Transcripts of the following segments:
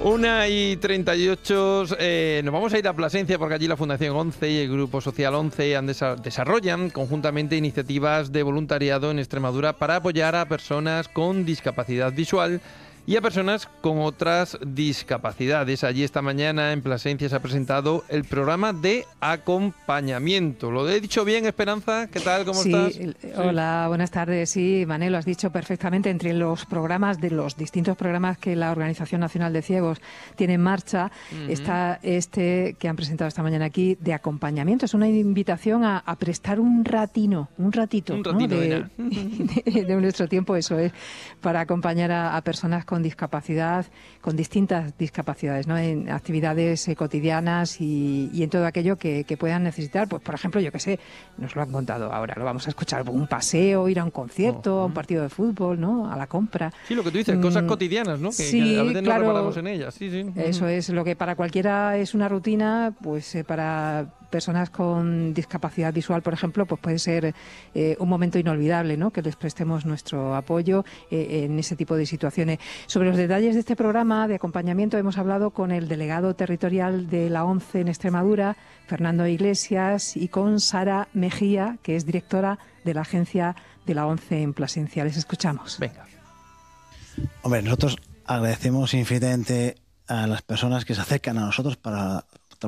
1:38, nos vamos a ir a Plasencia porque allí la Fundación ONCE y el Grupo Social ONCE desarrollan conjuntamente iniciativas de voluntariado en Extremadura para apoyar a personas con discapacidad visual y a personas con otras discapacidades. Allí esta mañana en Plasencia se ha presentado el programa de acompañamiento. ¿Lo he dicho bien, Esperanza? ¿Qué tal? ¿Cómo estás? Hola, buenas tardes. Sí, Manel, lo has dicho perfectamente. Entre los programas, de los distintos programas que la Organización Nacional de Ciegos tiene en marcha, está este que han presentado esta mañana aquí de acompañamiento. Es una invitación a prestar un ratito, ¿no? de nuestro tiempo, eso es, para acompañar a personas con discapacidad, con distintas discapacidades, ¿no? En actividades cotidianas y en todo aquello que puedan necesitar. Pues, por ejemplo, yo qué sé, nos lo han contado ahora, lo vamos a escuchar, un paseo, ir a un concierto, a un partido de fútbol, ¿no? A la compra. Sí, lo que tú dices, cosas cotidianas, ¿no? Que a veces claro, no reparamos en ellas. Sí. Eso es, lo que para cualquiera es una rutina, pues para personas con discapacidad visual, por ejemplo, pues puede ser un momento inolvidable, ¿no? Que les prestemos nuestro apoyo en ese tipo de situaciones. Sobre los detalles de este programa de acompañamiento hemos hablado con el delegado territorial de la ONCE en Extremadura, Fernando Iglesias, y con Sara Mejía, que es directora de la agencia de la ONCE en Plasencia. Les escuchamos. Venga. Hombre, nosotros agradecemos infinitamente a las personas que se acercan a nosotros para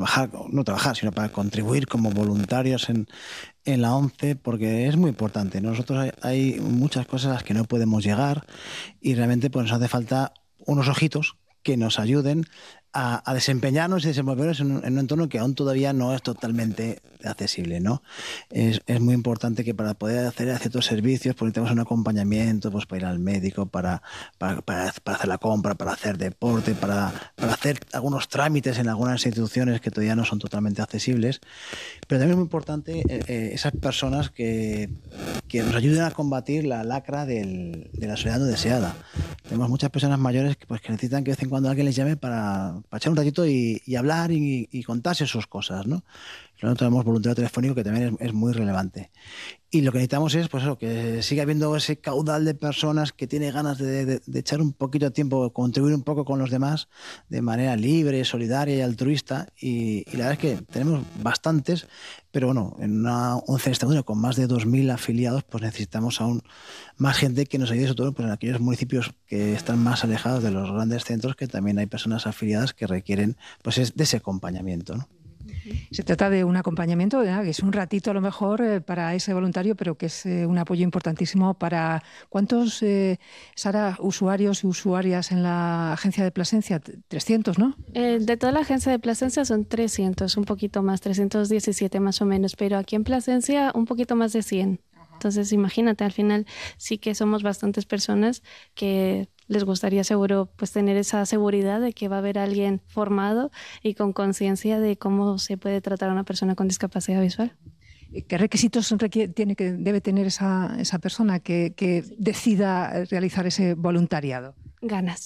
sino para contribuir como voluntarios en la ONCE, porque es muy importante. Nosotros hay muchas cosas a las que no podemos llegar y realmente pues nos hace falta unos ojitos que nos ayuden a desempeñarnos y desenvolvernos en un entorno que aún todavía no es totalmente accesible, ¿no? Es muy importante que para poder acceder a ciertos servicios pues necesitamos un acompañamiento, pues para ir al médico, para hacer la compra, para hacer deporte, para hacer algunos trámites en algunas instituciones que todavía no son totalmente accesibles. Pero también es muy importante esas personas que nos ayuden a combatir la lacra de la soledad no deseada. Tenemos muchas personas mayores que necesitan que de vez en cuando alguien les llame para echar un ratito y hablar y contarse sus cosas, ¿no? Nosotros tenemos voluntariado telefónico que también es muy relevante. Y lo que necesitamos es pues eso, que siga habiendo ese caudal de personas que tiene ganas de echar un poquito de tiempo, contribuir un poco con los demás de manera libre, solidaria y altruista. Y la verdad es que tenemos bastantes, pero bueno, en una ONCE en Extremadura con más de 2.000 afiliados, pues necesitamos aún más gente que nos ayude, sobre todo pues, en aquellos municipios que están más alejados de los grandes centros, que también hay personas afiliadas que requieren pues de ese acompañamiento, ¿no? Se trata de un acompañamiento, que es un ratito a lo mejor para ese voluntario, pero que es un apoyo importantísimo para... ¿Cuántos, Sara, usuarios y usuarias en la agencia de Plasencia? 300, ¿no? De toda la agencia de Plasencia son 300, un poquito más, 317 más o menos, pero aquí en Plasencia un poquito más de 100. Entonces, imagínate, al final sí que somos bastantes personas que les gustaría seguro pues tener esa seguridad de que va a haber alguien formado y con conciencia de cómo se puede tratar a una persona con discapacidad visual. ¿Qué requisitos debe tener esa persona que decida realizar ese voluntariado? Ganas.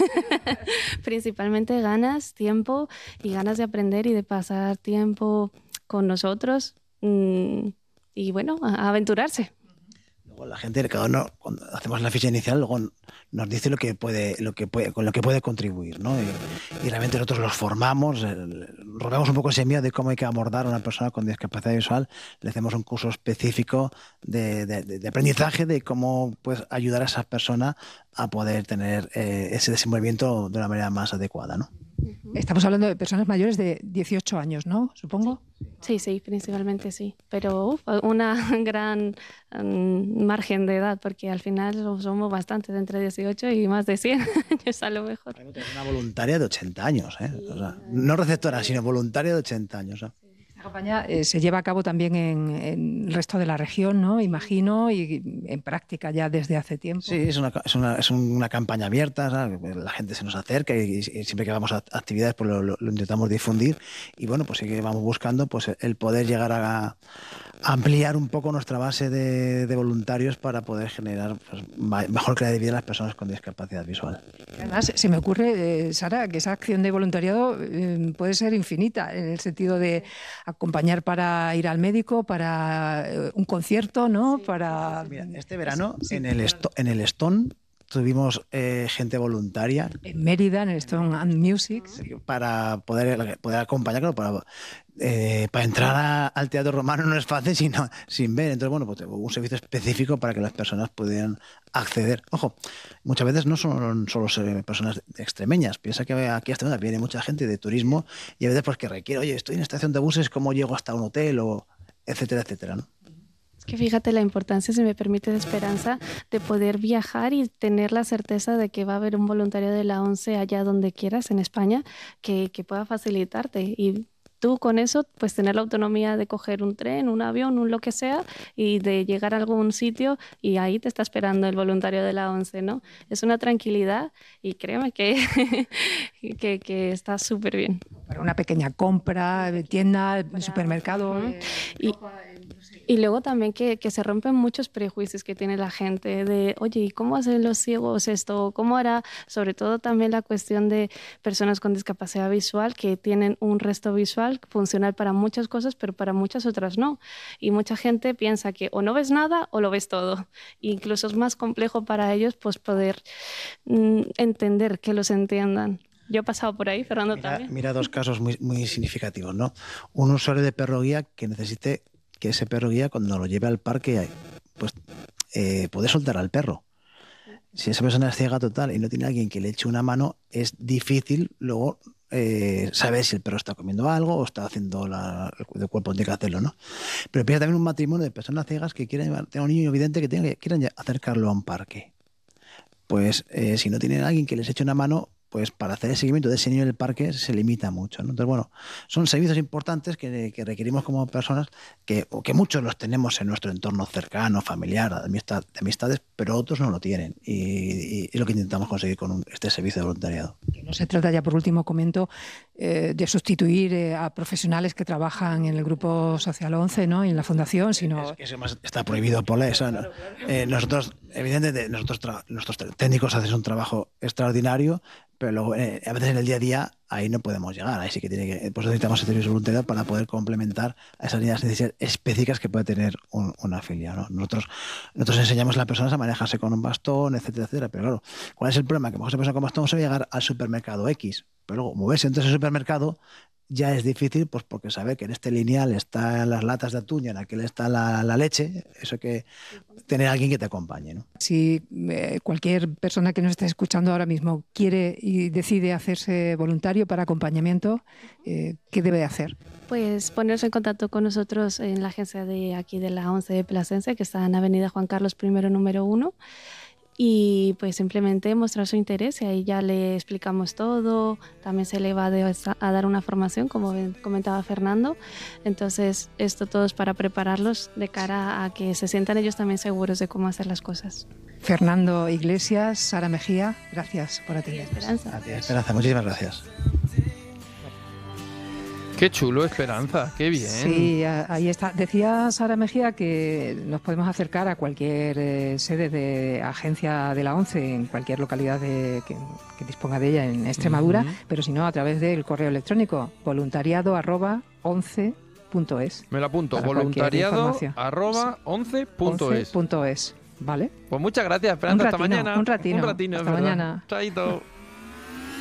Principalmente ganas, tiempo y ganas de aprender y de pasar tiempo con nosotros y bueno, a aventurarse. Luego la gente, cada uno, cuando hacemos la ficha inicial, luego nos dice con lo que puede contribuir, ¿no? Y realmente nosotros los formamos, rompemos un poco ese miedo de cómo hay que abordar a una persona con discapacidad visual, le hacemos un curso específico de aprendizaje de cómo pues, ayudar a esa persona a poder tener ese desenvolvimiento de una manera más adecuada, ¿no? Estamos hablando de personas mayores de 18 años, ¿no? Supongo. Sí, principalmente sí. Pero una gran margen de edad, porque al final somos bastantes, entre 18 y más de 100 años a lo mejor. Una voluntaria de 80 años, ¿eh? O sea, no receptora, sino voluntaria de 80 años, ¿eh? La campaña se lleva a cabo también en el resto de la región, ¿no? Imagino, y en práctica ya desde hace tiempo. Sí, es una campaña abierta, ¿sabes? La gente se nos acerca y siempre que vamos a actividades pues lo intentamos difundir y bueno, pues sí que vamos buscando pues el poder llegar a ampliar un poco nuestra base de voluntarios para poder generar pues, mejor calidad de vida a las personas con discapacidad visual. Además, se me ocurre, Sara, que esa acción de voluntariado puede ser infinita, en el sentido de acompañar para ir al médico, para un concierto, ¿no? Mira, este verano en el Stone tuvimos gente voluntaria. En Mérida, en el Stone and Music. Para poder acompañarlo, para entrar al Teatro Romano no es fácil sin ver. Entonces, bueno, pues un servicio específico para que las personas pudieran acceder. Ojo, muchas veces no son solo personas extremeñas. Piensa que aquí a Extremadura viene mucha gente de turismo y a veces pues que requiere, oye, estoy en estación de buses, ¿cómo llego hasta un hotel? O etcétera, etcétera, ¿no? Que fíjate la importancia, si me permite, de Esperanza, de poder viajar y tener la certeza de que va a haber un voluntario de la ONCE allá donde quieras en España que pueda facilitarte, y tú con eso pues tener la autonomía de coger un tren, un avión, un lo que sea, y de llegar a algún sitio y ahí te está esperando el voluntario de la ONCE, ¿no? Es una tranquilidad y créeme que, que está súper bien. Para una pequeña compra, tienda, supermercado. Y luego también que se rompen muchos prejuicios que tiene la gente de, oye, ¿y cómo hacen los ciegos esto? ¿Cómo hará? Sobre todo también la cuestión de personas con discapacidad visual que tienen un resto visual funcional para muchas cosas, pero para muchas otras no. Y mucha gente piensa que o no ves nada o lo ves todo. E incluso es más complejo para ellos pues poder entender, que los entiendan. Yo he pasado por ahí, Fernando también. Mira dos casos muy, muy significativos, ¿no? Un usuario de perro guía que necesite que ese perro guía, cuando lo lleve al parque, pues puede soltar al perro. Si esa persona es ciega total y no tiene alguien que le eche una mano, es difícil luego saber si el perro está comiendo algo o está haciendo el cuerpo tiene que hacerlo, ¿no? Pero piensa también un matrimonio de personas ciegas que quieren tener un niño evidente que quieren acercarlo a un parque. Pues si no tienen alguien que les eche una mano, pues para hacer el seguimiento de ese niño en el parque se limita mucho, ¿no? Entonces, bueno, son servicios importantes que requerimos como personas, que muchos los tenemos en nuestro entorno cercano, familiar, de amistades, pero otros no lo tienen. Y es lo que intentamos conseguir con este servicio de voluntariado. No se trata, ya por último comento, de sustituir a profesionales que trabajan en el Grupo Social 11, ¿no? Y en la Fundación, sino... Eso más está prohibido por ley. Nosotros, evidentemente, nuestros técnicos hacen un trabajo extraordinario, pero luego, a veces en el día a día ahí no podemos llegar. Ahí sí que por eso necesitamos el servicio voluntario para poder complementar a esas necesidades específicas que puede tener una filial, ¿no? Nosotros enseñamos a las personas a manejarse con un bastón, etcétera, etcétera. Pero claro, ¿cuál es el problema? Que a lo mejor esa persona con bastón sabe llegar al supermercado X, pero luego moverse entre ese supermercado ya es difícil, pues porque sabe que en este lineal están las latas de atún y en aquel está la leche. Eso que tener a alguien que te acompañe, ¿no? Si cualquier persona que nos esté escuchando ahora mismo quiere y decide hacerse voluntario para acompañamiento, ¿qué debe hacer? Pues ponerse en contacto con nosotros en la agencia de aquí de la ONCE de Plasencia, que está en Avenida Juan Carlos I, número 1. Y pues simplemente mostrar su interés y ahí ya le explicamos todo. También se le va a dar una formación, como comentaba Fernando. Entonces esto todo es para prepararlos de cara a que se sientan ellos también seguros de cómo hacer las cosas. Fernando Iglesias, Sara Mejía, gracias por atendernos. Esperanza. Esperanza, muchísimas gracias. Qué chulo, Esperanza, qué bien. Sí, ahí está. Decía Sara Mejía que nos podemos acercar a cualquier sede de agencia de la ONCE en cualquier localidad que disponga de ella en Extremadura, pero si no, a través del correo electrónico voluntariado@once.es. Me lo apunto, voluntariado@once.es. ¿Vale? Pues muchas gracias, Esperanza. Hasta mañana. Un ratino. Hasta mañana. Chaito.